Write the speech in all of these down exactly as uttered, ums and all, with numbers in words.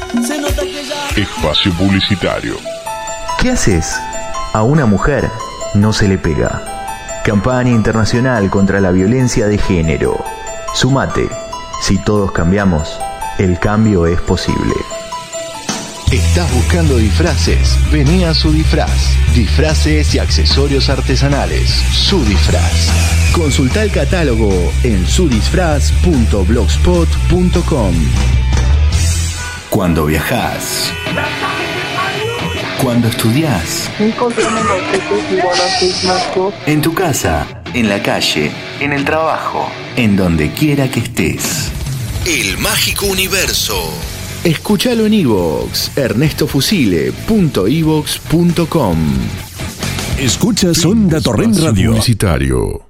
Espacio publicitario. ¿Qué haces? A una mujer no se le pega. Campaña internacional contra la violencia de género. Sumate. Si todos cambiamos, el cambio es posible. ¿Estás buscando disfraces? Vení a Su Disfraz. Disfraces y accesorios artesanales. Su Disfraz. Consulta el catálogo en su disfraz punto blogspot punto com. Cuando viajás, cuando estudiás, en tu casa, en la calle, en el trabajo, en donde quiera que estés. El mágico universo. Escúchalo en iVoox, ernesto fusile punto ivox punto com. Escuchas Onda Torrent Radio. Publicitario.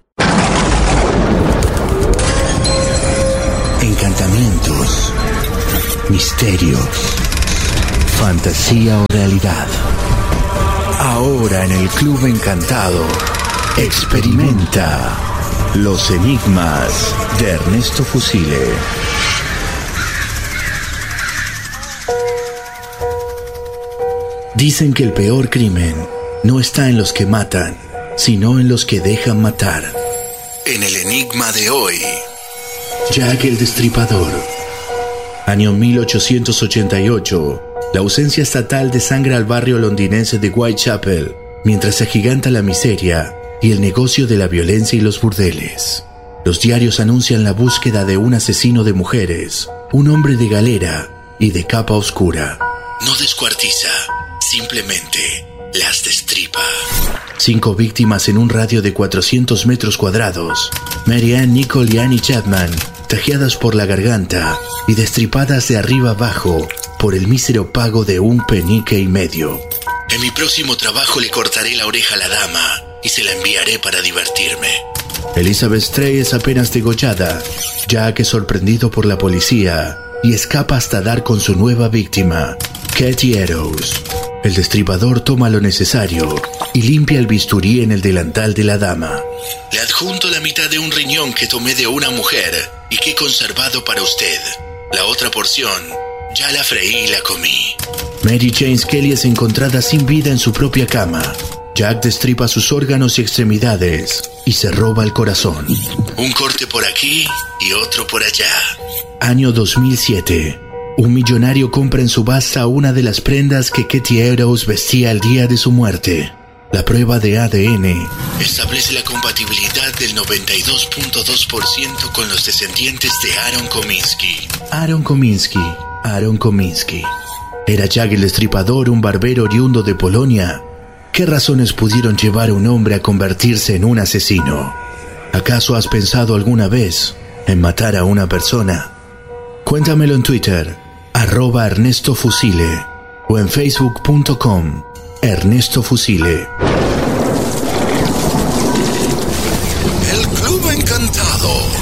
Encantamientos, misterios, fantasía o realidad. Ahora en el Club Encantado, experimenta los enigmas de Ernesto Fusile. Dicen que el peor crimen no está en los que matan, sino en los que dejan matar. En el enigma de hoy, Jack el Destripador. Año mil ochocientos ochenta y ocho. La ausencia estatal desangra al barrio londinense de Whitechapel, mientras se agiganta la miseria y el negocio de la violencia y los burdeles. Los diarios anuncian la búsqueda de un asesino de mujeres, un hombre de galera y de capa oscura. No descuartiza, simplemente las destripa. Cinco víctimas en un radio de cuatrocientos metros cuadrados. Mary Ann, Nicole y Annie Chapman, tajeadas por la garganta y destripadas de arriba abajo por el mísero pago de un penique y medio. En mi próximo trabajo le cortaré la oreja a la dama y se la enviaré para divertirme. Elizabeth Stray es apenas degollada. Jack es sorprendido por la policía y escapa hasta dar con su nueva víctima, Katie Eddowes. El destripador toma lo necesario y limpia el bisturí en el delantal de la dama. Le adjunto la mitad de un riñón que tomé de una mujer y que he conservado para usted. La otra porción ya la freí y la comí. Mary Jane Kelly es encontrada sin vida en su propia cama. Jack destripa sus órganos y extremidades y se roba el corazón. Un corte por aquí y otro por allá. Año dos mil siete. Un millonario compra en subasta una de las prendas que Katie Eddowes vestía el día de su muerte. La prueba de A D N establece la compatibilidad del noventa y dos punto dos por ciento con los descendientes de Aaron Kominsky. Aaron Kominsky, Aaron Kominsky. ¿Era Jack el Destripador un barbero oriundo de Polonia? ¿Qué razones pudieron llevar a un hombre a convertirse en un asesino? ¿Acaso has pensado alguna vez en matar a una persona? Cuéntamelo en Twitter, arroba Ernesto Fusile, o en facebook punto com, Ernesto Fusile. El Club Encantado.